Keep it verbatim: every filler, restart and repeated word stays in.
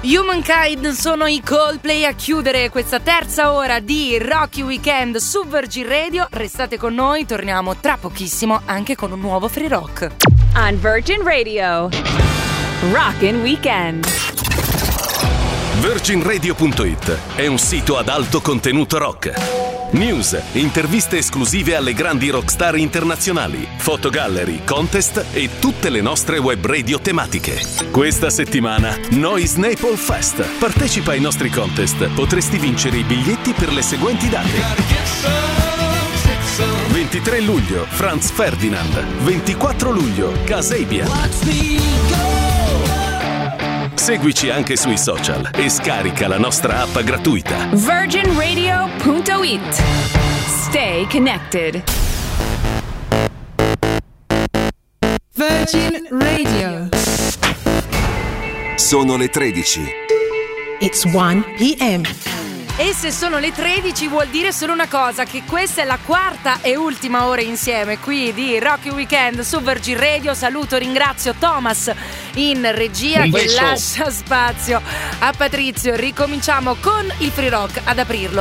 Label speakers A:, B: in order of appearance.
A: Humankind sono i Coldplay a chiudere questa terza ora di Rocky Weekend su Virgin Radio. Restate con noi, torniamo tra pochissimo anche con un nuovo Free Rock.
B: On Virgin Radio, Rockin' Weekend.
C: Virgin Radio punto it è un sito ad alto contenuto rock. News, interviste esclusive alle grandi rockstar internazionali, fotogallery, contest e tutte le nostre web radio tematiche. Questa settimana Noise Naples Fest. Partecipa ai nostri contest, potresti vincere i biglietti per le seguenti date: ventitré luglio Franz Ferdinand, ventiquattro luglio Kasabian. Seguici anche sui social e scarica la nostra app gratuita.
B: Virgin Radio punto it. Stay connected.
D: Virgin Radio.
E: Sono le tredici.
D: It's one p m.
A: E se sono le tredici vuol dire solo una cosa, che questa è la quarta e ultima ora insieme qui di Rocky Weekend su Virgin Radio. Saluto, ringrazio Thomas in regia che lascia spazio a Patrizio. Ricominciamo con il Free Rock ad aprirlo